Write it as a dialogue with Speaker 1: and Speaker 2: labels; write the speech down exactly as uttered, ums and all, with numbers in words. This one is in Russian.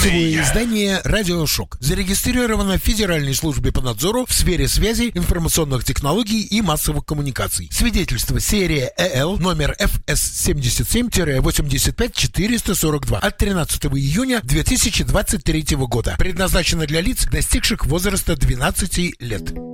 Speaker 1: Глянцевое издание «Радиошок» зарегистрировано в Федеральной службе по надзору в сфере связи, информационных технологий и массовых коммуникаций. Свидетельство серия ЭЛ номер эф эс семьдесят семь восемьдесят пять четыреста сорок два от тринадцатого июня две тысячи двадцать третьего года. Предназначено для лиц, достигших возраста двенадцати лет.